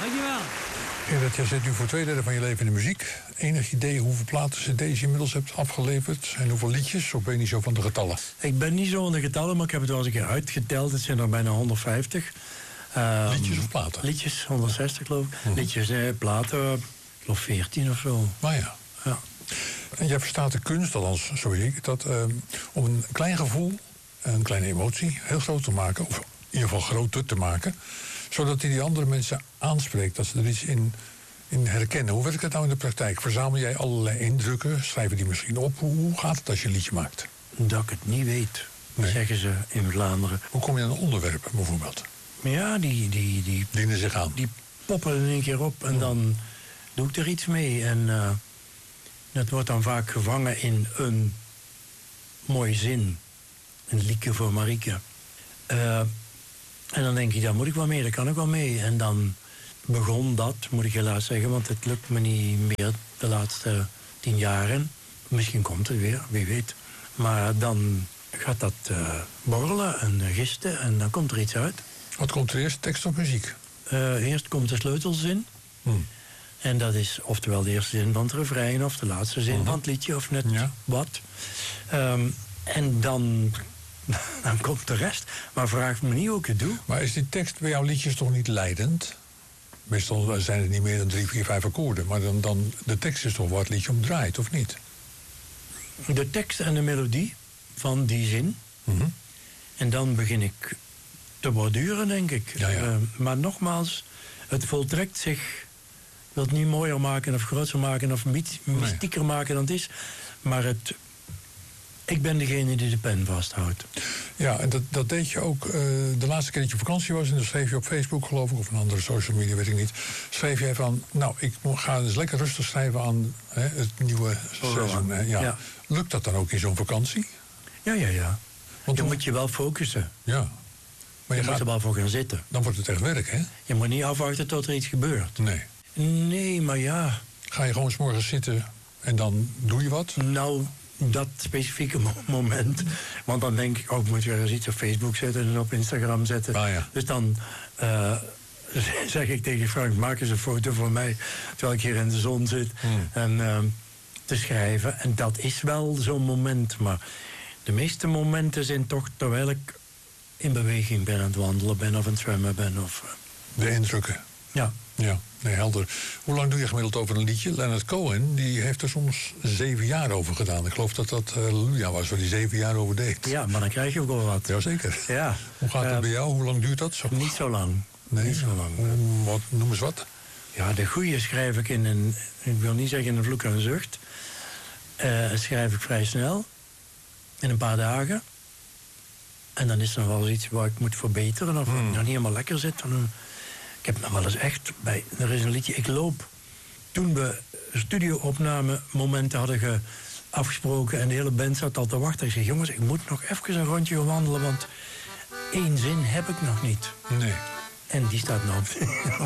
Dankjewel. Gerard, jij zit nu voor 2/3 van je leven in de muziek. Enig idee hoeveel platen cd's je inmiddels hebt afgeleverd? En hoeveel liedjes? Of ben je niet zo van de getallen? Ik ben niet zo van de getallen, maar ik heb het wel eens een keer uitgeteld. Het zijn er bijna 150. Liedjes of platen? Liedjes, 160 geloof ik. Liedjes, platen, ik geloof 14 of zo. Maar ja. Ja. En jij verstaat de kunst, althans zo zie ik dat, om een klein gevoel, een kleine emotie, heel groot te maken. Of in ieder geval groter te maken. Zodat hij die andere mensen aanspreekt, dat ze er iets in herkennen. Hoe werkt het nou in de praktijk? Verzamel jij allerlei indrukken? Schrijf je die misschien op? Hoe gaat het als je een liedje maakt? Dat ik het niet weet, zeggen ze in Vlaanderen. Hoe kom je aan onderwerpen bijvoorbeeld? Ja, die dienen zich aan. Die poppen in één keer op en dan doe ik er iets mee. En dat wordt dan vaak gevangen in een mooie zin. Een liedje voor Marieke. En dan denk ik, daar moet ik wel mee, daar kan ik wel mee. En dan begon dat, moet ik helaas zeggen, want het lukt me niet meer de laatste 10 jaren. Misschien komt het weer, wie weet. Maar dan gaat dat borrelen en gisten en dan komt er iets uit. Wat komt er eerst, tekst of muziek? Eerst komt de sleutelzin. En dat is oftewel de eerste zin van het refrein of de laatste zin van het liedje of net wat. En dan komt de rest. Maar vraag me niet hoe ik het doe. Maar is die tekst bij jouw liedjes toch niet leidend? Meestal zijn het niet meer dan 3, 4, 5 akkoorden. Maar dan de tekst is toch waar het liedje om draait, of niet? De tekst en de melodie van die zin. En dan begin ik te borduren, denk ik. Ja. Maar nogmaals, het voltrekt zich. Ik wil het niet mooier maken of groter maken of mystieker maken dan het is. Maar ik ben degene die de pen vasthoudt. Ja, en dat deed je ook de laatste keer dat je op vakantie was. En dan schreef je op Facebook, geloof ik, of een andere social media, weet ik niet. Schreef jij van, nou, ik ga dus lekker rustig schrijven aan het nieuwe seizoen. Ja. Lukt dat dan ook in zo'n vakantie? Ja. Want dan moet je wel focussen. Ja. Maar je moet er wel voor gaan zitten. Dan wordt het echt werk, hè? Je moet niet afwachten tot er iets gebeurt. Nee, maar ja. Ga je gewoon 's morgens zitten en dan doe je wat? Nou, dat specifieke moment. Want dan denk ik, ik moet weer eens iets op Facebook zetten en op Instagram zetten. Dus dan zeg ik tegen Frank, maak eens een foto van mij terwijl ik hier in de zon zit. En te schrijven. En dat is wel zo'n moment. Maar de meeste momenten zijn toch terwijl ik in beweging ben, aan het wandelen ben of aan het zwemmen ben. De indrukken. Ja. Ja, nee, helder. Hoe lang doe je gemiddeld over een liedje? Leonard Cohen, die heeft er soms 7 jaar over gedaan. Ik geloof dat dat Halleluja was, waar hij 7 jaar over deed. Ja, maar dan krijg je ook wel wat. Jazeker. Ja. Hoe gaat het bij jou? Hoe lang duurt dat? Niet zo lang. Nee? Niet zo lang. Noem eens wat. Ja, de goede schrijf ik in een, ik wil niet zeggen een vloek en een zucht. Schrijf ik vrij snel. In een paar dagen. En dan is er wel iets waar ik moet verbeteren. Of het nog niet helemaal lekker zit. Ik heb nog wel eens echt bij. Er is een liedje, Ik loop. Toen we studio-opname momenten hadden afgesproken. En de hele band zat al te wachten. Ik zeg, jongens, ik moet nog even een rondje gaan wandelen. Want 1 zin heb ik nog niet. Nee. En die staat nou op